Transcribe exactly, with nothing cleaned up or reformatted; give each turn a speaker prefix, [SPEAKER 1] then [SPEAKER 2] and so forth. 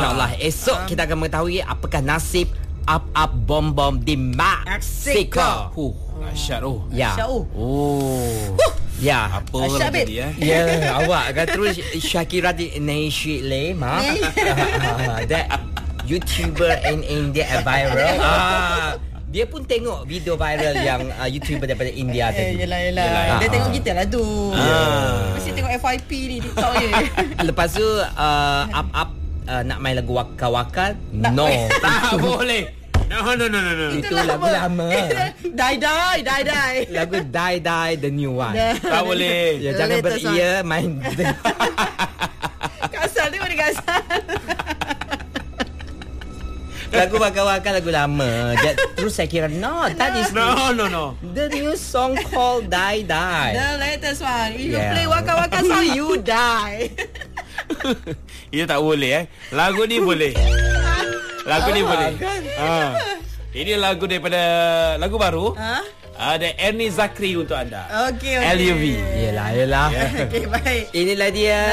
[SPEAKER 1] InsyaAllah esok um. kita akan mengetahui apakah nasib Up Up Bom Bom di Mexico.
[SPEAKER 2] Huh, dahsyat oh.
[SPEAKER 1] Ya.
[SPEAKER 3] Oh.
[SPEAKER 2] Oh.
[SPEAKER 1] Huh. Ya.
[SPEAKER 2] Apa
[SPEAKER 3] Asyik,
[SPEAKER 2] lagi dia?
[SPEAKER 1] Ya, awak kan terus Shakira di Nation Le, ma. That YouTuber in India viral. Ah. Dia pun tengok video viral yang uh, YouTuber daripada India tadi.
[SPEAKER 3] Eh, yelah, yelah.
[SPEAKER 1] Yelah.
[SPEAKER 3] Dia
[SPEAKER 1] Ah.
[SPEAKER 3] tengok kita lah tu.
[SPEAKER 1] Ah.
[SPEAKER 3] Mesti tengok F Y P ni TikTok je.
[SPEAKER 1] Lepas tu uh, Up Up uh, nak main lagu Waka Waka. No.
[SPEAKER 2] Tak boleh. No, no, no, no, no.
[SPEAKER 1] Itu lagu lama.
[SPEAKER 3] Die Die, Die Die.
[SPEAKER 1] Lagu Die Die the new one.
[SPEAKER 2] Tak boleh.
[SPEAKER 1] Ya,
[SPEAKER 3] The
[SPEAKER 1] jangan
[SPEAKER 3] latest
[SPEAKER 1] beria main.
[SPEAKER 3] Kasar tengok dia kasar.
[SPEAKER 1] Lagu Waka Waka lagu lama. Dia, terus saya kira no, that is
[SPEAKER 2] No, no, no.
[SPEAKER 1] the new song called Die Die.
[SPEAKER 3] The latest one. If you
[SPEAKER 1] Yeah.
[SPEAKER 3] play Waka Waka song, you die.
[SPEAKER 2] Ia tak boleh eh. Lagu ni boleh. Lagu ni
[SPEAKER 1] Ah,
[SPEAKER 2] boleh.
[SPEAKER 1] kan?
[SPEAKER 2] Ha. Ini lagu daripada lagu baru.
[SPEAKER 3] Ha?
[SPEAKER 2] Ada Ernie Zakri untuk anda.
[SPEAKER 3] Okay, okay.
[SPEAKER 2] L U V.
[SPEAKER 1] Yelah, yelah.
[SPEAKER 3] Okay, baik.
[SPEAKER 1] Inilah dia